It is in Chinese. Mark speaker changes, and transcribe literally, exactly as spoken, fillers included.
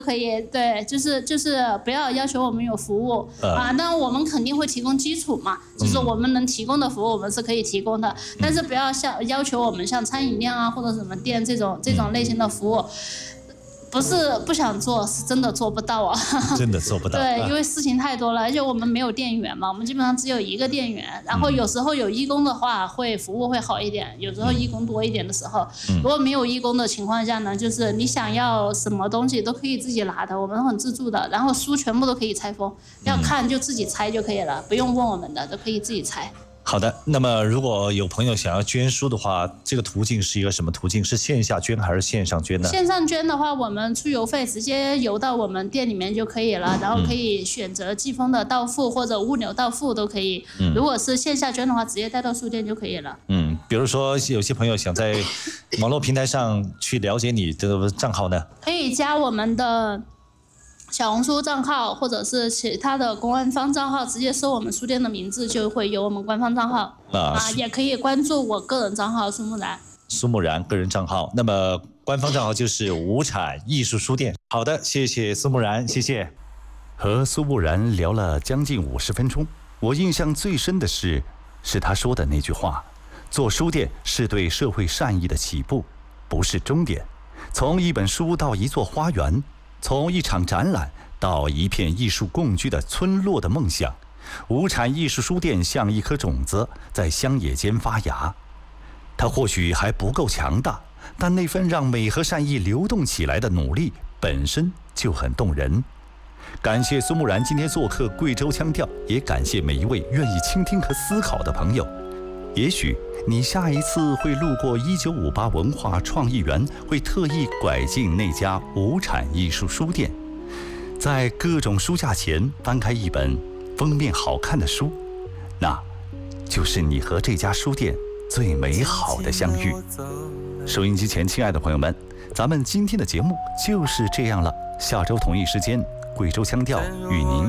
Speaker 1: 可以，对，就是就是不要要求我们有服务、呃、啊，但我们肯定会提供基础嘛，就是我们能提供的服务我们是可以提供的，嗯、但是不要像要求我们像餐饮店啊或者什么店这种这种类型的服务。不是不想做，是真的做不到啊！
Speaker 2: 真的做不到。
Speaker 1: 对，因为事情太多了，而且我们没有店员嘛，我们基本上只有一个店员。然后有时候有义工的话，会服务会好一点；有时候义工多一点的时候，嗯、如果没有义工的情况下呢，就是你想要什么东西都可以自己拿的，我们很自助的。然后书全部都可以拆封，要看就自己拆就可以了，不用问我们的，都可以自己拆。
Speaker 2: 好的，那么如果有朋友想要捐书的话，这个途径是一个什么途径？是线下捐还是线上捐呢？
Speaker 1: 线上捐的话，我们出邮费直接邮到我们店里面就可以了，然后可以选择寄封的到付或者物流到付都可以。嗯、如果是线下捐的话，直接带到书店就可以了。嗯，
Speaker 2: 比如说有些朋友想在网络平台上去了解你的账号呢，
Speaker 1: 可以加我们的小红书账号或者是其他的官方账号，直接搜我们书店的名字就会有我们官方账号 啊, 啊，也可以关注我个人账号苏木然。
Speaker 2: 苏木然个人账号，那么官方账号就是无产艺术书店。好的，谢谢苏木然，谢谢。
Speaker 3: 和苏木然聊了将近五十分钟，我印象最深的是，是他说的那句话：做书店是对社会善意的起步，不是终点。从一本书到一座花园。从一场展览到一片艺术共居的村落的梦想，无产艺术书店像一颗种子在乡野间发芽。它或许还不够强大，但那份让美和善意流动起来的努力本身就很动人。感谢苏木然今天做客贵州腔调，也感谢每一位愿意倾听和思考的朋友。也许你下一次会路过一九五八文化创意园，会特意拐进那家无产艺术书店，在各种书架前翻开一本封面好看的书，那就是你和这家书店最美好的相遇。收音机前亲爱的朋友们，咱们今天的节目就是这样了，下周同一时间贵州腔调与您